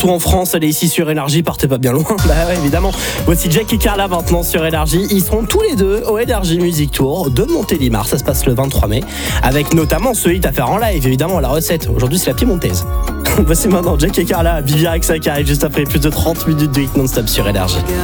partout en France. Elle est ici sur Énergie, partez pas bien loin. Bah ouais, évidemment. Voici Jack et Carla maintenant sur Énergie. Ils seront tous les deux au Énergie Music Tour de Montélimar. Ça se passe le 23 mai. Avec notamment ce hit à faire en live, évidemment, la recette. Aujourd'hui, c'est la piémontaise. Voici maintenant Jack et Carla, Vivien avec ça qui arrive juste après plus de 30 minutes de hit non-stop sur Énergie.